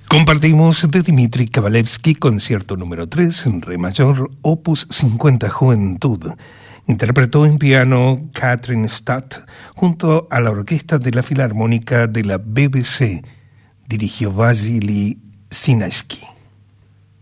Compartimos de Dmitri Kabalevsky, concierto número 3 en re mayor, opus 50 Juventud. Interpretó en piano Catherine Stadt junto a la orquesta de la Filarmónica de la BBC. Dirigió Vasily Sinaisky.